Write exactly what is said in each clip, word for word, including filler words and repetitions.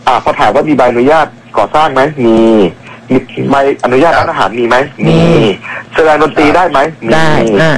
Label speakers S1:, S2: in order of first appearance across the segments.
S1: อ่าพอถามว่ามีใบอนุญาตก่อสร้างไหมมีมีใบอนุญาตร้านอาหารมีไหมมีแสดงดนตรีได้ไหม
S2: ได้อ่า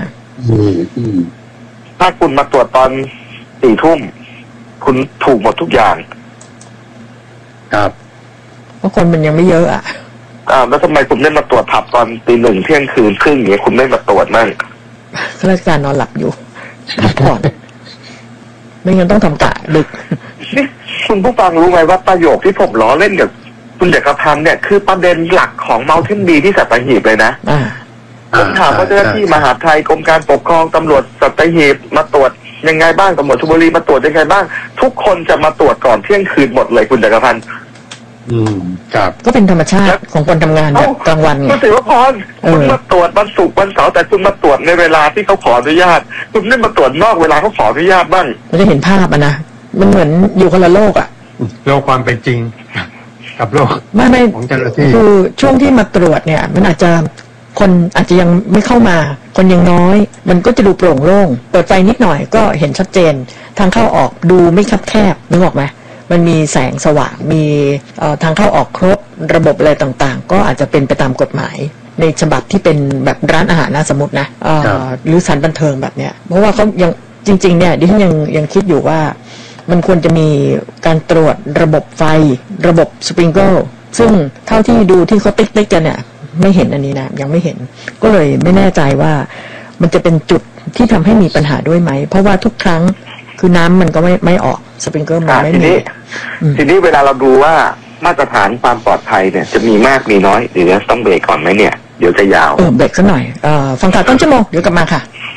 S1: ถ้าคุณมาตรวจตอนสี่ทุ่มคุณถูกหมดทุกอย่าง
S3: ครับ
S2: เพราะคนมันยังไม่เยอะอ่ะ
S1: อ่าแล้วทำไมคุณไม่มาตรวจผับตอนตีหนึ่งเที่ยงคืนครึ่งอย่างเงี้ยคุณไม่มาตรวจมั่ง
S2: ข้าราชการนอนหลับอยู่พักผ่อนไม่งั้นต้องทำกะดึก
S1: นี่คุณผู้ฟังรู้ไหมว่าประโยคที่ผมล้อเล่นกับคุณเด็กพันธ์เนี่ยคือประเด็นหลักของเมาเทนบีที่สัตหีบเลยนะผมถามว่าเจ้าหน้าที่มหาดไทยกรมการปกครองตำรวจสัตหีบมาตรวจยังไงบ้างตำรวจชลบุรีมาตรวจยังไงบ้างทุกคนจะมาตรวจก่อนเที่ยงคืนหมดเลยคุณเด็กพันธ์
S3: อืมครับ
S2: ก็เป็นธรรมชาติของคนทำงานแบบกลางวันไง
S1: คุณศิวพรคุณมาตรวจวันศุกร์วันเสาร์แต่คุณมาตรวจในเวลาที่เขาขออนุญาตคุณไม่มาตรวจนอกเวลาเขาขออนุญาตบ้าง
S2: มันจะเห็นภาพอ่ะนะมันเหมือนอยู่คนละโลกอ่ะ
S3: โลกความเป็นจริงกับโลก
S2: ไม่ไม่
S3: ของเจ้าหน้าที่
S2: คือช่วงที่มาตรวจเนี่ยมันอาจจะคนอาจจะยังไม่เข้ามาคนยังน้อยมันก็จะดูโปร่งโล่งเปิดไฟนิดหน่อยก็เห็นชัดเจนทางเข้าออกดูไม่คับแคบนึกออกไหมมันมีแสงสว่างมีทางเข้าออกครบระบบอะไรต่างๆก็อาจจะเป็นไปตามกฎหมายในฉบับที่เป็นแบบร้านอาหารนะสมมตินะหรือสถานบันเทิงแบบเนี้ยเพราะว่าเขายังจริงๆเนี่ยดิฉันยังยังคิดอยู่ว่ามันควรจะมีการตรวจระบบไฟระบบสปริงเกิลซึ่งเท่าที่ดูที่เขาติ๊กๆกันเนี่ยไม่เห็นอันนี้นะยังไม่เห็นก็เลยไม่แน่ใจว่ามันจะเป็นจุดที่ทำให้มีปัญหาด้วยไหมเพราะว่าทุกครั้งคือน้ำมันก็ไม่ไม่ออกสปริงเกิลมันไม่มี
S1: ทีนี้เวลาเราดูว่ามาตรฐานความปลอดภัยเนี่ยจะมีมากมีน้อยหรือต้องเบรกก่อนไหมเนี่ยเดี๋ยวจะยาว
S2: เออเบรกสักหน่อยเอ่อฟังข่าวต้นชั่วโมงเดี๋ยวกลับมาค่ะ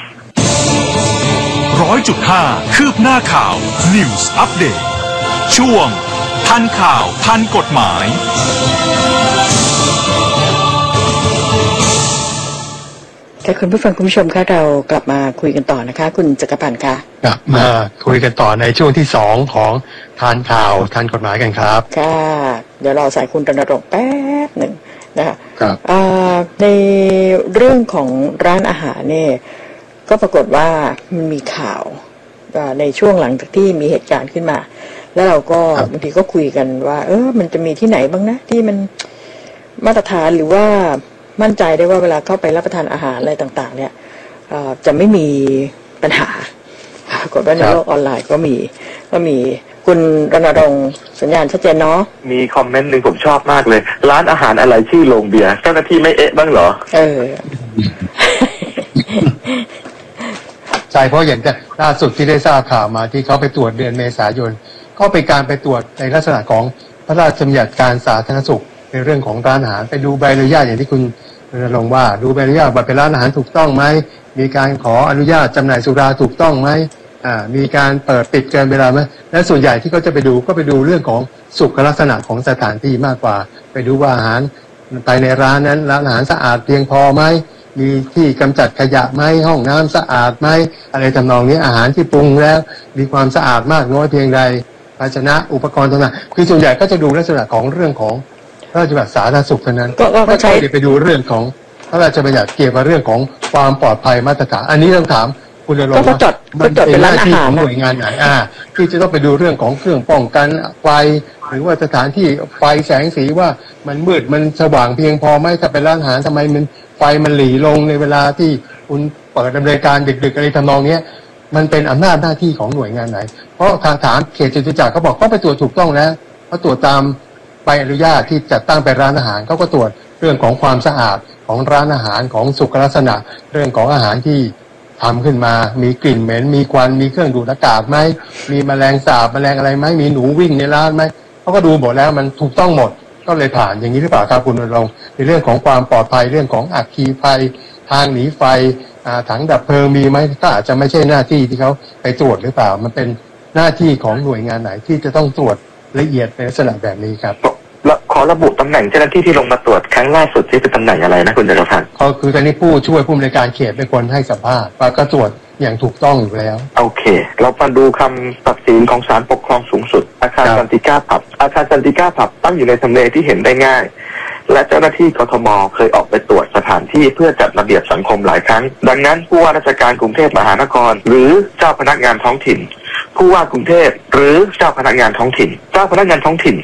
S4: ร้อยจุดห้าคืบหน้าข่าว News Update ช่วงทันข่าวทันกฎหมาย
S2: ค่ะคุณผู้ฟังคุณผู้ชมคะเรากลับมาคุยกันต่อนะคะคุณจักรพันธ์คะ
S3: กลับมาคุยกันต่อในช่วงที่สองของทันข่าวทันกฎหมายกันครับ
S2: ค่ะเดี๋ยวเราใส่คุณรณรงค์แป๊บหนึ่งนะคะ
S3: ครับ
S2: ในเรื่องของร้านอาหารเนี่ยก็ปรากฏว่ามันมีข่าวในช่วงหลังจากที่มีเหตุการณ์ขึ้นมาแล้วเราก็บางทีก็คุยกันว่าเออมันจะมีที่ไหนบ้างนะที่มันมาตรฐานหรือว่ามั่นใจได้ว่าเวลาเข้าไปรับประทานอาหารอะไรต่างๆเนี่ยจะไม่มีปัญหาปรากฏว่าในโลกออนไลน์ก็มีก็มีคุณรณรงค์สัญญาณชัดเจนเนาะ
S1: มีคอมเมนต์หนึ่งผมชอบมากเลยร้านอาหารอะไรชื่อโรงเบียร์เจ้าหน้าที่ไม่เอ๊ะบ้างเหรอ
S2: เออ
S3: ใช่เพราะอย่างล่าสุดที่ได้ทราบข่าวมาที่เขาไปตรวจเดือนเมษายนก็เป็นการไปตรวจในลักษณะของพระราชบัญญัติการสาธารณสุขในเรื่องของร้านอาหารไปดูใบอนุญาตอย่างที่คุณรณรงค์ว่าดูใบอนุญาตว่าเป็นร้านอาหารถูกต้องไหมมีการขออนุญาตจำหน่ายสุราถูกต้องไหมอ่ามีการเปิดปิดเกินเวลาไหมและส่วนใหญ่ที่เขาจะไปดูก็ไปดูเรื่องของสุขลักษณะของสถานที่มากกว่าไปดูว่าอาหารภายในร้านนั้นร้านอาหารสะอาดเพียงพอไหมมีที่กำจัดขยะไหมห้องน้ำสะอาดไหมอะไรทำนองนี้อาหารที่ปรุงแล้วมีความสะอาดมากน้อยเพียงใดภาชนะอุปกรณ์ต่างๆคือส่วนใหญ่ก็จะดูลักษณะของเรื่องของพระราชบัญญัติสาธารณสุขเท่านั้นไม่ใช่ไปดูเรื่องของพระราชบัญญัติเกี่ยวกับเรื่องของความปลอดภัยมาตรฐานอันนี้ต้องถามคุณณรงค์ว่ามันเป็นหน้าที่ของหน่วยงานไหนอ่าที่จะต้องไปดูเรื่องของเครื่องป้องกันไฟหรือว่าสถานที่ไฟแสงสีว่ามันมืดมันสว่างเพียงพอไหมถ้าเป็นร้านอาหารทำไมมันไฟมันหลีลงในเวลาที่คุณเปิดดำเนินการดึกๆอะไรทำนองนี้มันเป็นอำนาจหน้าที่ของหน่วยงานไหนเพราะทางฐานเขตจตุจักรเขาบอกเขาไปตรวจถูกต้องแล้วเขาตรวจตามใบอนุญาตที่จัดตั้งเป็นร้านอาหารเขาก็ตรวจเรื่องของความสะอาดของร้านอาหารของสุขลักษณะเรื่องของอาหารที่ทำขึ้นมามีกลิ่นเหม็นมีควันมีเครื่องดูดอากาศไหมมีแมลงสาบแมลงอะไรไหมมีหนูวิ่งในร้านไหมเขาก็ดูหมดแล้วมันถูกต้องหมดก็เลยผ่านอย่างนี้หรือเปล่าครับคุณณรงค์ในเรื่องของความปลอดภัยเรื่องของอัคคีไฟทางหนีไฟถังดับเพลิงมีไหมก็อาจจะไม่ใช่หน้าที่ที่เขาไปตรวจหรือเปล่ามันเป็นหน้าที่ของหน่วยงานไหนที่จะต้องตรวจละเอียดในลักษณะแบบนี้ครับ
S1: แล้วขอระบุตำแหน่งเจ้าหน้าที่ที่ลงมาตรวจครั้งล่าสุดที่เป็นตำแหน่งอะไรนะคุณจักรพันธ์
S3: ก็คือตอนนี้ผู้ช่วยผู้อำนวยการเขตเป็นคนให้สัมภาษณ์ว่าก็ตรวจอย่างถูกต้องอยู่แล้ว
S1: โอเคเรามาดูคำตัดสินของศาลปกครองสูงสุดอาคารสันติก้าผับอาคารสันติก้าผับตั้งอยู่ในทำเลที่เห็นได้ง่ายและเจ้าหน้าที่กทมเคยออกไปตรวจสถานที่เพื่อจัดระเบียบสังคมหลายครั้งดังนั้นผู้ว่าราชการกรุงเทพมหานครหรือเจ้าพนักงานท้องถิ่นผู้ว่ากรุงเทพหรือเจ้าพนักงานท้องถิ่นเจ้าพนักงานท้องถิ่น